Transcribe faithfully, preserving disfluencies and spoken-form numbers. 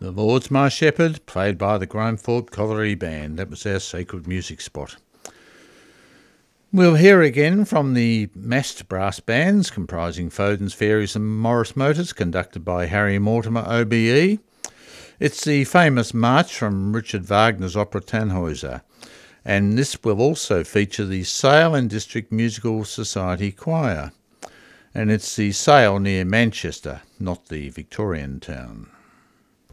The Lord's My Shepherd, played by the Grimethorpe Colliery Band. That was our sacred music spot. We'll hear again from the massed brass bands comprising Foden's Fairies and Morris Motors, conducted by Harry Mortimer O B E. It's the famous march from Richard Wagner's opera Tannhäuser, and this will also feature the Sale and District Musical Society Choir. And it's the Sale near Manchester, not the Victorian town.